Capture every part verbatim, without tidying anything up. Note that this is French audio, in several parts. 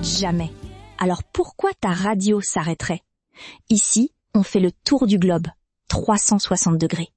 Jamais. Alors pourquoi ta radio s'arrêterait? Ici, on fait le tour du globe, trois cent soixante degrés.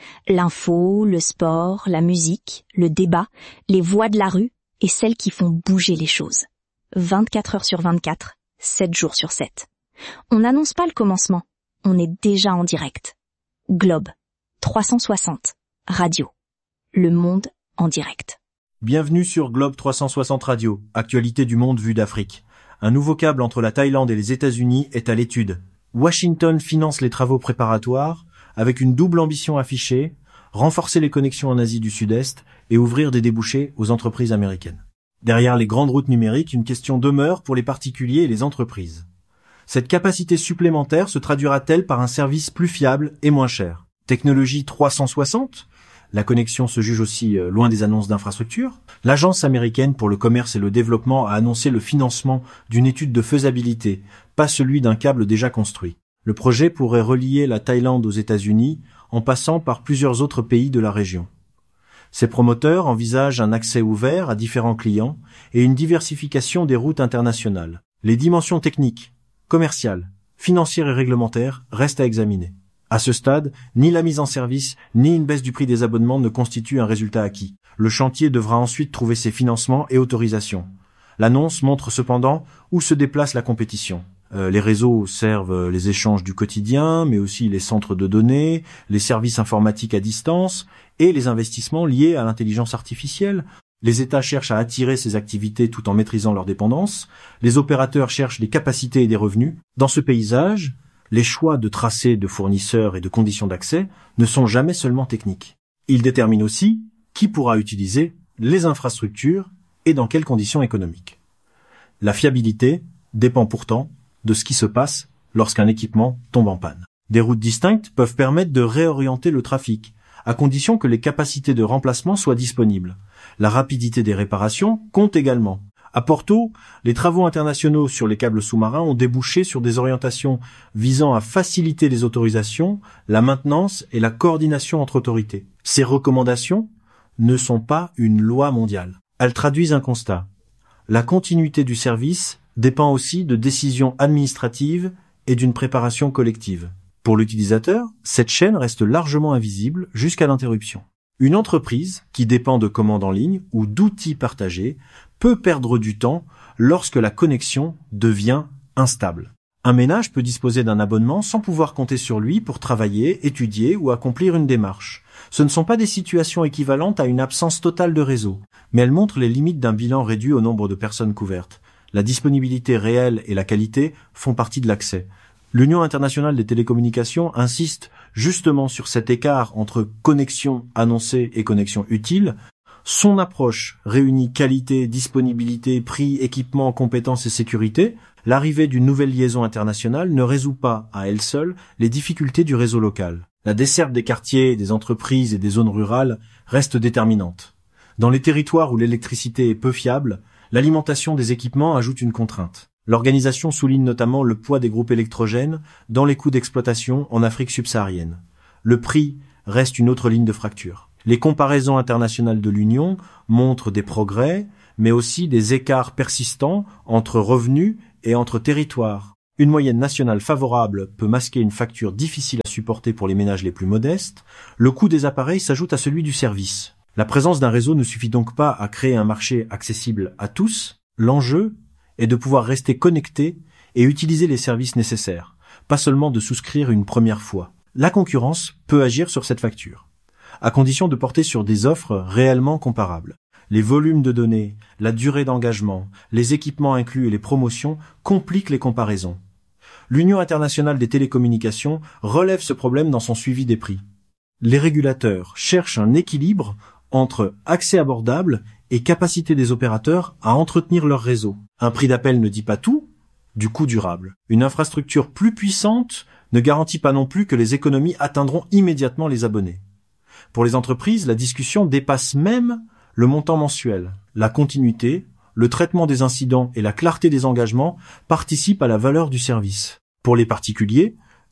L'info, le sport, la musique, le débat, les voix de la rue et celles qui font bouger les choses. vingt-quatre heures sur vingt-quatre, sept jours sur sept. On n'annonce pas le commencement, on est déjà en direct. Globe, trois cent soixante, radio. Le monde en direct. Bienvenue sur Globe trois cent soixante Radio, actualité du monde vue d'Afrique. Un nouveau câble entre la Thaïlande et les États-Unis est à l'étude. Washington finance les travaux préparatoires avec une double ambition affichée, renforcer les connexions en Asie du Sud-Est et ouvrir des débouchés aux entreprises américaines. Derrière les grandes routes numériques, une question demeure pour les particuliers et les entreprises. Cette capacité supplémentaire se traduira-t-elle par un service plus fiable et moins cher? Technologie trois cent soixante? La connexion se juge aussi loin des annonces d'infrastructures. L'Agence américaine pour le commerce et le développement a annoncé le financement d'une étude de faisabilité, pas celui d'un câble déjà construit. Le projet pourrait relier la Thaïlande aux États-Unis en passant par plusieurs autres pays de la région. Ces promoteurs envisagent un accès ouvert à différents clients et une diversification des routes internationales. Les dimensions techniques, commerciales, financières et réglementaires restent à examiner. À ce stade, ni la mise en service, ni une baisse du prix des abonnements ne constituent un résultat acquis. Le chantier devra ensuite trouver ses financements et autorisations. L'annonce montre cependant où se déplace la compétition. Euh, les réseaux servent les échanges du quotidien, mais aussi les centres de données, les services informatiques à distance et les investissements liés à l'intelligence artificielle. Les États cherchent à attirer ces activités tout en maîtrisant leurs dépendances. Les opérateurs cherchent des capacités et des revenus. Dans ce paysage, les choix de tracés de fournisseurs et de conditions d'accès ne sont jamais seulement techniques. Ils déterminent aussi qui pourra utiliser les infrastructures et dans quelles conditions économiques. La fiabilité dépend pourtant de ce qui se passe lorsqu'un équipement tombe en panne. Des routes distinctes peuvent permettre de réorienter le trafic, à condition que les capacités de remplacement soient disponibles. La rapidité des réparations compte également. À Porto, les travaux internationaux sur les câbles sous-marins ont débouché sur des orientations visant à faciliter les autorisations, la maintenance et la coordination entre autorités. Ces recommandations ne sont pas une loi mondiale. Elles traduisent un constat. La continuité du service dépend aussi de décisions administratives et d'une préparation collective. Pour l'utilisateur, cette chaîne reste largement invisible jusqu'à l'interruption. Une entreprise qui dépend de commandes en ligne ou d'outils partagés peut perdre du temps lorsque la connexion devient instable. Un ménage peut disposer d'un abonnement sans pouvoir compter sur lui pour travailler, étudier ou accomplir une démarche. Ce ne sont pas des situations équivalentes à une absence totale de réseau, mais elles montrent les limites d'un bilan réduit au nombre de personnes couvertes. La disponibilité réelle et la qualité font partie de l'accès. L'Union internationale des télécommunications insiste justement sur cet écart entre connexion annoncée et connexion utile. Son approche réunit qualité, disponibilité, prix, équipement, compétences et sécurité. L'arrivée d'une nouvelle liaison internationale ne résout pas, à elle seule, les difficultés du réseau local. La desserte des quartiers, des entreprises et des zones rurales reste déterminante. Dans les territoires où l'électricité est peu fiable, l'alimentation des équipements ajoute une contrainte. L'organisation souligne notamment le poids des groupes électrogènes dans les coûts d'exploitation en Afrique subsaharienne. Le prix reste une autre ligne de fracture. Les comparaisons internationales de l'Union montrent des progrès, mais aussi des écarts persistants entre revenus et entre territoires. Une moyenne nationale favorable peut masquer une facture difficile à supporter pour les ménages les plus modestes. Le coût des appareils s'ajoute à celui du service. La présence d'un réseau ne suffit donc pas à créer un marché accessible à tous. L'enjeu est de pouvoir rester connecté et utiliser les services nécessaires, pas seulement de souscrire une première fois. La concurrence peut agir sur cette facture, à condition de porter sur des offres réellement comparables. Les volumes de données, la durée d'engagement, les équipements inclus et les promotions compliquent les comparaisons. L'Union internationale des télécommunications relève ce problème dans son suivi des prix. Les régulateurs cherchent un équilibre entre accès abordable et capacité des opérateurs à entretenir leur réseau. Un prix d'appel ne dit pas tout du coût durable. Une infrastructure plus puissante ne garantit pas non plus que les économies atteindront immédiatement les abonnés. Pour les entreprises, la discussion dépasse même le montant mensuel. La continuité, le traitement des incidents et la clarté des engagements participent à la valeur du service. Pour les particuliers,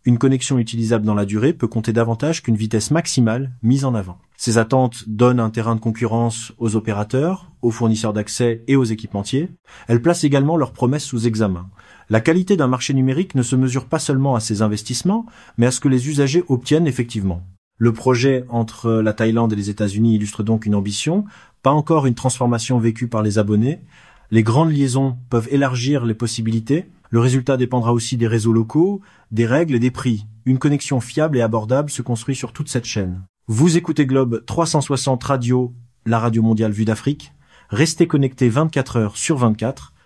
Une connexion utilisable dans la durée peut compter davantage qu'une vitesse maximale mise en avant. Ces attentes donnent un terrain de concurrence aux opérateurs, aux fournisseurs d'accès et aux équipementiers. Elles placent également leurs promesses sous examen. La qualité d'un marché numérique ne se mesure pas seulement à ses investissements, mais à ce que les usagers obtiennent effectivement. Le projet entre la Thaïlande et les États-Unis illustre donc une ambition, pas encore une transformation vécue par les abonnés. Les grandes liaisons peuvent élargir les possibilités. Le résultat dépendra aussi des réseaux locaux, des règles et des prix. Une connexion fiable et abordable se construit sur toute cette chaîne. Vous écoutez Globe trois cent soixante Radio, la radio mondiale vue d'Afrique. Restez connectés vingt-quatre heures sur vingt-quatre.